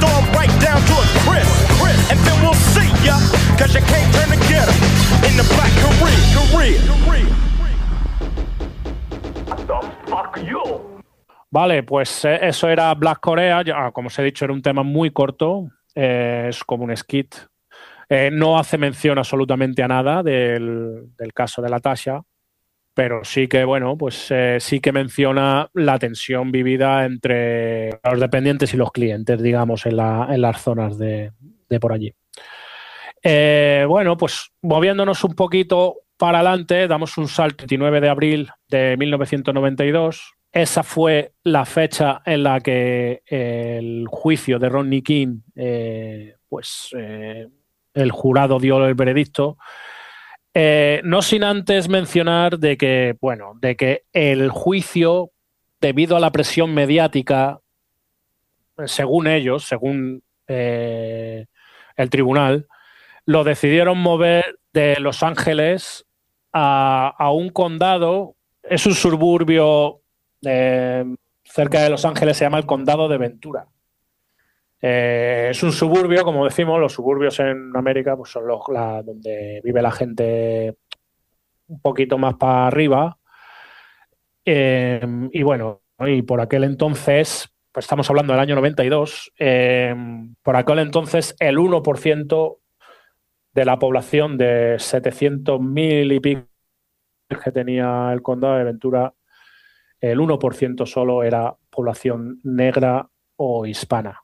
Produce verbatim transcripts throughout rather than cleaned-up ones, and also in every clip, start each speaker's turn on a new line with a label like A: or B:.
A: storm right down to a crisp, crisp. And then we'll see ya, cause you can't turn together in the Black Korea, Korea. What the fuck you?
B: Vale, pues eh, eso era Black Korea. Ya, como os he dicho, era un tema muy corto. Eh, es como un skit. Eh, no hace mención absolutamente a nada del, del caso de Natasha, pero sí que, bueno, pues eh, sí que menciona la tensión vivida entre los dependientes y los clientes, digamos, en, la, en las zonas de, de por allí. Eh, bueno, pues moviéndonos un poquito para adelante, damos un salto al veintinueve de abril de mil novecientos noventa y dos. Esa fue la fecha en la que el juicio de Rodney King, eh, pues eh, el jurado dio el veredicto. Eh, no sin antes mencionar de que, bueno, de que el juicio, debido a la presión mediática, según ellos, según eh, el tribunal, lo decidieron mover de Los Ángeles a, a un condado. Es un suburbio eh, cerca de Los Ángeles, se llama el condado de Ventura. Eh, es un suburbio, como decimos, los suburbios en América pues son los la, donde vive la gente un poquito más para arriba. Eh, y bueno, y por aquel entonces, pues estamos hablando del año noventa y dos, eh, por aquel entonces el uno por ciento de la población de setecientos mil y pico que tenía el condado de Ventura, el uno por ciento solo era población negra o hispana.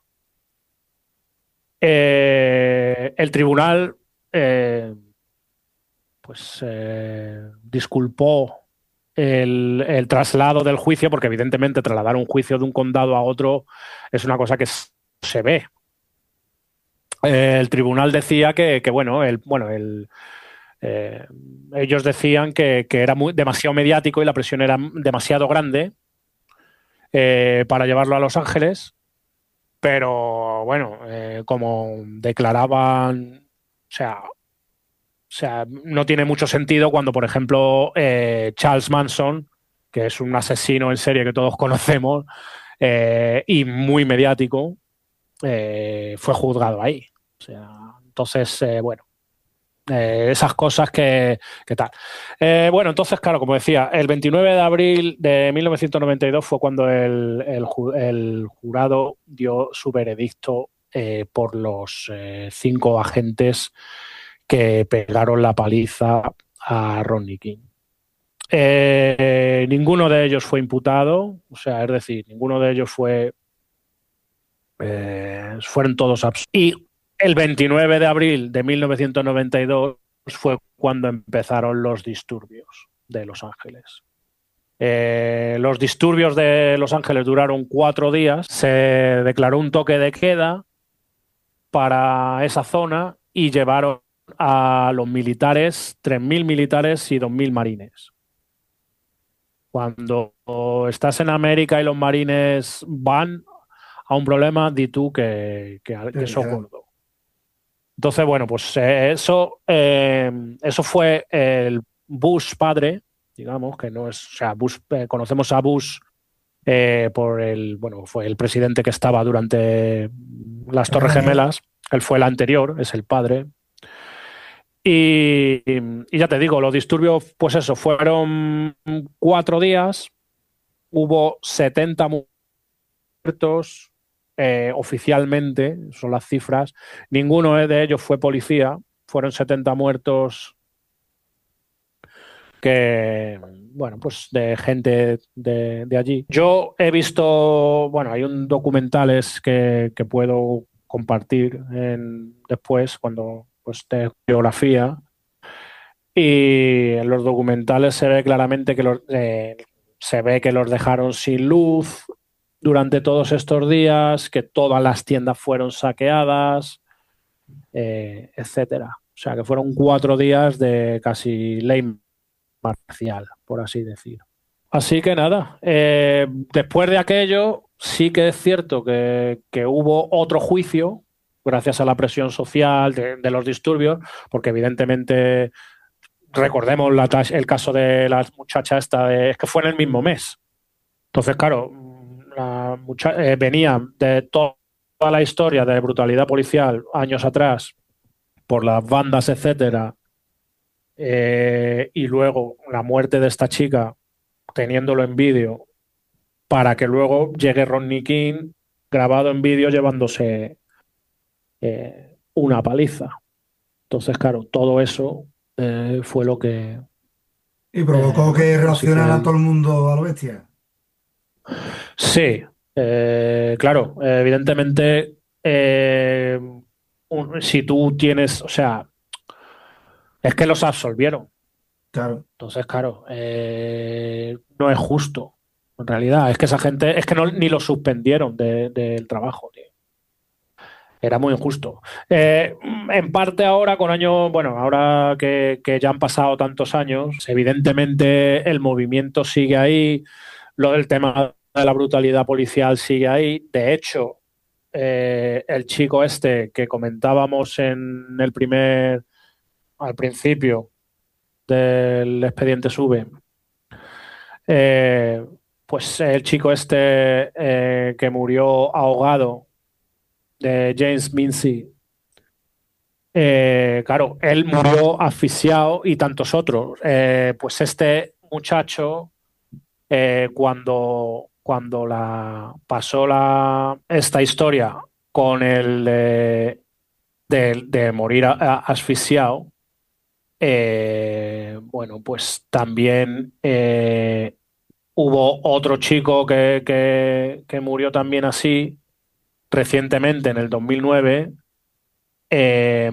B: Eh, el tribunal eh, pues eh, disculpó el, el traslado del juicio, porque evidentemente trasladar un juicio de un condado a otro es una cosa que se ve. Eh, el tribunal decía que, que bueno, el, bueno el, eh, ellos decían que, que era muy, demasiado mediático y la presión era demasiado grande eh, para llevarlo a Los Ángeles. Pero bueno, eh, como declaraban, o sea, o sea, no tiene mucho sentido cuando, por ejemplo, eh, Charles Manson, que es un asesino en serie que todos conocemos eh, y muy mediático, eh, fue juzgado ahí. O sea, entonces, eh, bueno, eh, esas cosas que, que tal. Eh, bueno, entonces, claro, como decía, el veintinueve de abril de mil novecientos noventa y dos fue cuando el, el, el jurado dio su veredicto eh, por los eh, cinco agentes que pegaron la paliza a Rodney King. Eh, ninguno de ellos fue imputado, o sea, es decir, ninguno de ellos fue... Eh, fueron todos absueltos. Y el veintinueve de abril de mil novecientos noventa y dos fue cuando empezaron los disturbios de Los Ángeles. Eh, los disturbios de Los Ángeles duraron cuatro días. Se declaró un toque de queda para esa zona y llevaron a los militares, tres mil militares y dos mil marines. Cuando estás en América y los marines van a un problema, di tú que, que, que eso gordo. Entonces, bueno, pues eh, eso, eh, eso fue el Bush padre, digamos, que no es, o sea, Bush, eh, conocemos a Bush eh, por el, bueno, fue el presidente que estaba durante las Torres Gemelas, él fue el anterior, es el padre. Y, y ya te digo, los disturbios, pues eso, fueron cuatro días, hubo setenta muertos. Eh, oficialmente, son las cifras, ninguno de ellos fue policía, fueron setenta muertos que, bueno, pues de gente de, de allí. Yo he visto, bueno, hay un documentales que, que puedo compartir en, después cuando pues de geografía, y en los documentales se ve claramente que los, eh, se ve que los dejaron sin luz durante todos estos días, que todas las tiendas fueron saqueadas, eh, etcétera. O sea, que fueron cuatro días de casi ley marcial, por así decir. Así que nada, eh, después de aquello, sí que es cierto que, que hubo otro juicio, gracias a la presión social de, de los disturbios, porque evidentemente, recordemos la, el caso de la muchacha esta, de, es que fue en el mismo mes. Entonces, claro, la mucha, eh, venía de toda la historia de brutalidad policial años atrás, por las bandas, etcétera, eh, y luego la muerte de esta chica, teniéndolo en vídeo, para que luego llegue Rodney King grabado en vídeo llevándose eh, una paliza. Entonces, claro, todo eso eh, fue lo que...
C: Y provocó
B: eh,
C: que
B: bueno,
C: relacionara
B: que...
C: a todo el mundo a lo bestia.
B: Sí, eh, claro, evidentemente, eh, un, si tú tienes, o sea, es que los absolvieron.
C: Claro.
B: Entonces, claro, eh, no es justo. En realidad, es que esa gente, es que no, ni lo suspendieron de, del trabajo, tío. Era muy injusto. Eh, en parte ahora, con años, bueno, ahora que, que ya han pasado tantos años, evidentemente el movimiento sigue ahí, lo del tema de la brutalidad policial sigue ahí. De hecho, eh, el chico este que comentábamos en el primer, al principio del expediente SUBE, eh, pues el chico este eh, que murió ahogado, de James Mincy, eh, claro, él murió asfixiado y tantos otros. Eh, pues este muchacho, eh, cuando, cuando la, pasó la, esta historia con el de, de, de morir a, a, asfixiado, eh, bueno, pues también eh, hubo otro chico que, que, que murió también así recientemente, en el dos mil nueve, eh,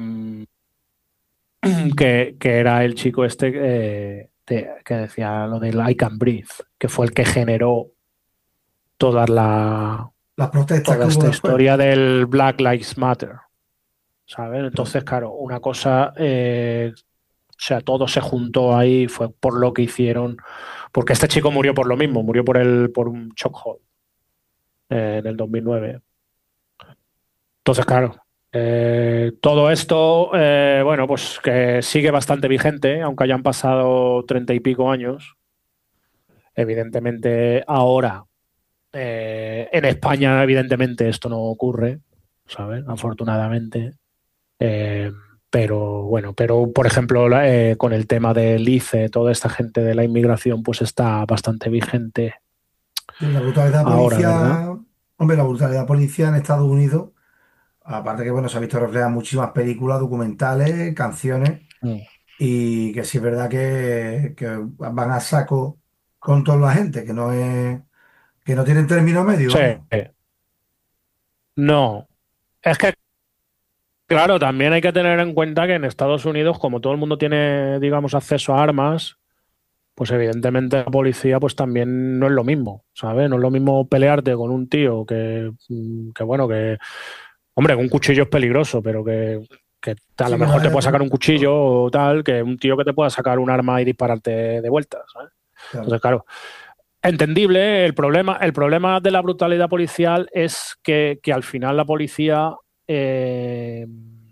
B: que, que era el chico este eh, de, que decía lo del I Can Breathe, que fue el que generó toda la
C: Las protestas
B: toda
C: que hubo
B: esta
C: después.
B: historia del Black Lives Matter, ¿sabes? Entonces, claro, una cosa, eh, o sea, todo se juntó ahí, fue por lo que hicieron, porque este chico murió por lo mismo, murió por el por un chokehold eh, en el dos mil nueve. Entonces, claro, eh, todo esto, eh, bueno, pues que sigue bastante vigente, aunque hayan pasado treinta y pico años. Evidentemente, ahora, eh, en España, evidentemente, esto no ocurre, ¿sabes? Afortunadamente. Eh, pero bueno, pero por ejemplo, la- eh, con el tema del I C E, toda esta gente de la inmigración, pues está bastante vigente
C: Y la brutalidad
B: ahora, ¿verdad?
C: policial, hombre, la brutalidad policial en Estados Unidos, aparte que bueno, se ha visto reflejada en muchísimas películas, documentales, canciones,
B: Mm.
C: y que sí es verdad que, que van a saco con toda la gente, que no es, que no tienen término medio,
B: Sí,
C: vamos.
B: no. Es que claro, también hay que tener en cuenta que en Estados Unidos, como todo el mundo tiene, digamos, acceso a armas, pues evidentemente la policía pues también no es lo mismo, ¿sabes? No es lo mismo pelearte con un tío que, mm, que bueno, que, hombre, un cuchillo es peligroso, pero que, que a
C: Sí
B: lo
C: que no
B: mejor te puede
C: es,
B: sacar un cuchillo o tal, que un tío que te pueda sacar un arma y dispararte de vuelta, ¿sabes?
C: claro,
B: Entonces, claro, entendible, el problema, el problema de la brutalidad policial es que, que al final la policía, eh,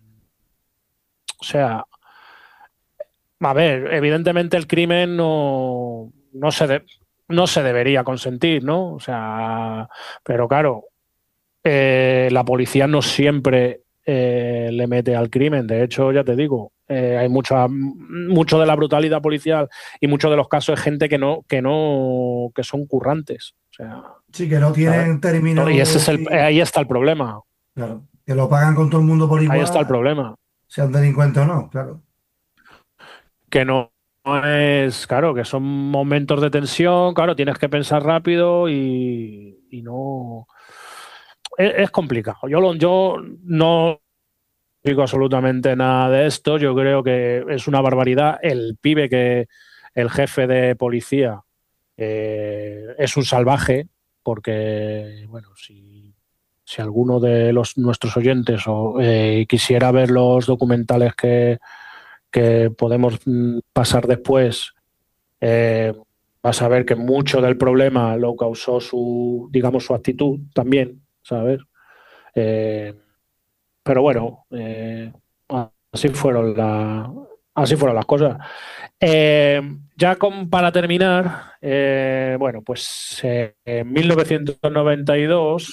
B: o sea, a ver, evidentemente el crimen no, no se de- no se debería consentir, ¿no? O sea, pero claro, eh, la policía no siempre eh, le mete al crimen. De hecho, ya te digo, eh, hay mucha, mucho de la brutalidad policial y muchos de los casos de gente que no, que no, que son currantes. O sea,
C: sí que no
B: ¿sabes?
C: tienen
B: Y ese es
C: término
B: el,
C: y,
B: ahí está el problema.
C: claro, que lo pagan con todo el mundo por
B: Ahí está el
C: igual,
B: problema.
C: sean delincuentes o no, claro.
B: Que no no es, claro, que son momentos de tensión, claro, tienes que pensar rápido y, y no... Es, es complicado. Yo, lo- yo no digo absolutamente nada de esto, yo creo que es una barbaridad. El pibe que, el jefe de policía, eh, es un salvaje, porque, bueno, si, si alguno de los, nuestros oyentes o, eh, quisiera ver los documentales que, que podemos mm, pasar después, eh, vas a ver que mucho del problema lo causó su, digamos, su actitud también, ¿sabes? Eh, pero bueno, eh, así fueron la, así fueron las cosas. Eh, ya con, para terminar, eh, bueno, pues eh, en mil novecientos noventa y dos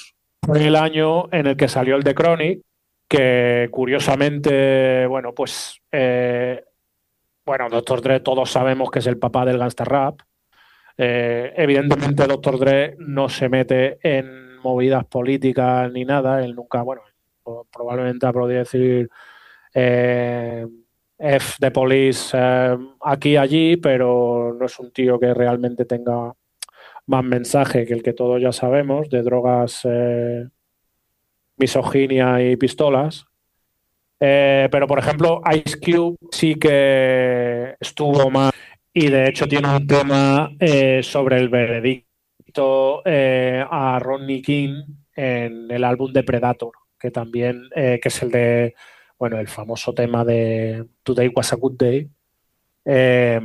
B: fue el año en el que salió el The Chronic, que curiosamente, bueno, pues, eh, bueno, doctor Dre todos sabemos que es el papá del gangsta rap. Eh, evidentemente doctor Dre no se mete en movidas políticas ni nada, él nunca, bueno, probablemente podría decir eh, F de Police eh, aquí y allí, pero no es un tío que realmente tenga más mensaje que el que todos ya sabemos, de drogas, eh, misoginia y pistolas. Eh, pero, por ejemplo, Ice Cube sí que estuvo más, y de hecho tiene un tema eh, sobre el veredicto eh, a Rodney King en el álbum de Predator, que también, eh, que es el de, bueno, el famoso tema de Today Was a Good Day. Eh,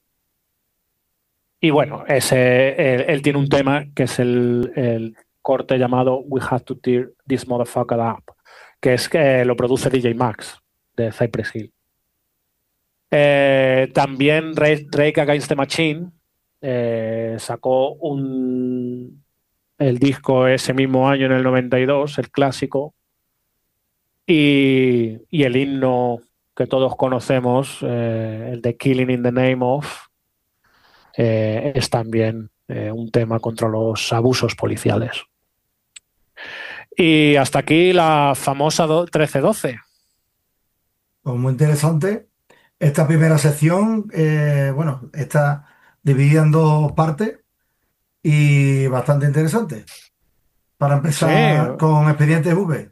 B: y bueno, ese, él, él tiene un tema que es el, el corte llamado We Have to Tear This Motherfucker Up, que es que lo produce D J Max de Cypress Hill. Eh, también Drake Against the Machine eh, sacó un, el disco ese mismo año, en el noventa y dos, el clásico, y, y el himno que todos conocemos, eh, el de Killing in the Name of, eh, es también eh, un tema contra los abusos policiales. Y hasta aquí la famosa trece doce.
C: Pues muy interesante. Esta primera sección, eh, bueno, está dividida en dos partes y bastante interesante. Para empezar
B: Sí.
C: con Expedientes V.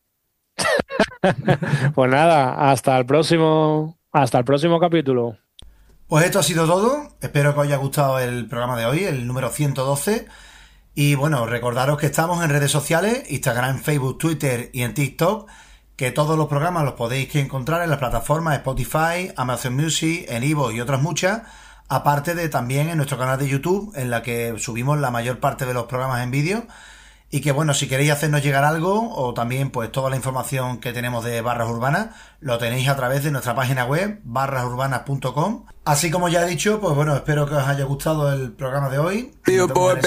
B: Pues nada, hasta el próximo, hasta el próximo capítulo.
D: Pues esto ha sido todo. Espero que os haya gustado el programa de hoy, el número ciento doce. Y bueno, recordaros que estamos en redes sociales, Instagram, Facebook, Twitter y en TikTok, que todos los programas los podéis encontrar en las plataformas Spotify, Amazon Music, en Ivo y otras muchas, aparte de también en nuestro canal de YouTube, en la que subimos la mayor parte de los programas en vídeo. Y que bueno, si queréis hacernos llegar algo, o también pues toda la información que tenemos de Barras Urbanas, lo tenéis a través de nuestra página web, barras urbanas punto com. Así como ya he dicho, pues bueno, espero que os haya gustado el programa de hoy.